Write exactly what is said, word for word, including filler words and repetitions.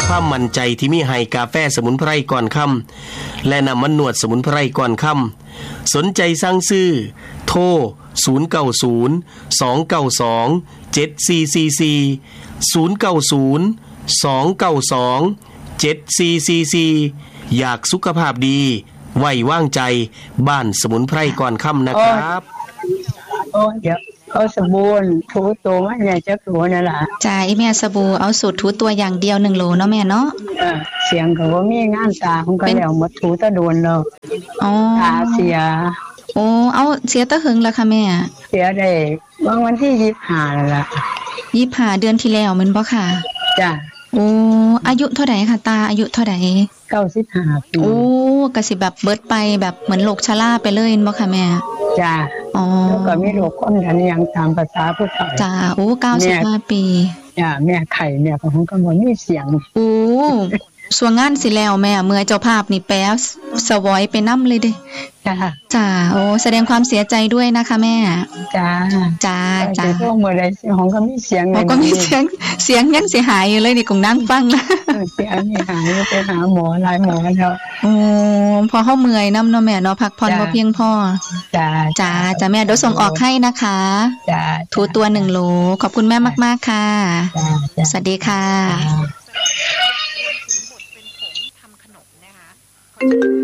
ความมั่นใจที่มีให้กาแฟสมุนไพรก่อนค่ำและน้ำมันนวดสมุนไพรก่อนค่ำสนใจสั่งซื้อโทรศูนย์ เก้า ศูนย์ สอง เก้า สอง เจ็ด สี่ สี่ สี่ ศูนย์ เก้า ศูนย์ สอง เก้า สอง เจ็ด สี่ สี่ สี่อยากสุขภาพดีไว้วางใจบ้านสมุนไพรก่อนค่ำนะครับโอ้เดี๋ยวเอาสบู่ถูตัวมาเนี่ยจักโหลนั่นล่ะจ้าอีแม่สบู่เอาสูตรถูตัวอย่างเดียวหนึ่งโหลเนาะแม่เนาะเออเสียงก็บ่มีงานตาของก็แล้วหมดถูตะโดนแล้วอ๋อตาเสียโอ้เอาเสียตะหึงแล้วค่ะแม่เสียได้บางวันที่ยี่สิบห้าแล้วล่ะยี่สิบห้าเดือนที่แล้วแม่นบ่ค่ะจ้ะโอ้อายุเท่าใดค่ะตาอายุเท่าใดเก้าสิบห้าปีโอ้ก็สิแบบเบิดไปแบบเหมือนโรคชราไปเลยบ่ค่ะแม่จ้ะอ๋อแล้วก็มีโรคความดันอย่างตามภาษาผู้เฒ่าจ้ะโอ้เก้าสิบห้าปีจ้ะแม่ไข้แม่ก็คงก็บ่มีเสียงโอ้ส่วนงานสิแล้วแม่เมื่อเจ้าภาพนี่แป๊สวอยไปนำเลยเด้จ้ะจ้ะโอ้แสดงความเสียใจด้วยนะคะแม่จ้ะจ้ะจ้ะแต่เมื่อใดของก็มีเสียงเลยก็มีเสียงเสียงยังสิหายอยู่เลยนี่คงนั่งฟังแล้วเสียงนี่หายไปหาหมอหลายหมอแล้วโอ้พอเฮาเมื่อยนำเนาะแม่เนาะพักผ่อนบ่เพียงพอจ้ะจ้ะจ้ะแม่เดี๋ยวส่งออกให้นะคะจ้ะถูตัวหนึ่งโหลขอบคุณแม่มากๆค่ะจ้ะสวัสดีค่ะ